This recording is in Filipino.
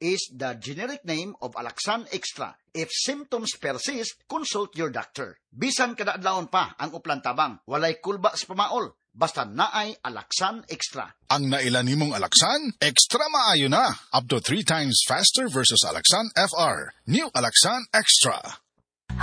is the generic name of Alaxan Extra. If symptoms persist, consult your doctor. Bisan kada adlawon pa ang uplan tabang, walay kulba sa pamaol, basta naay Alaxan Extra. Ang nailan nimong Alaxan, extra maayo na. Up to 3 times faster versus Alaxan FR. New Alaxan Extra.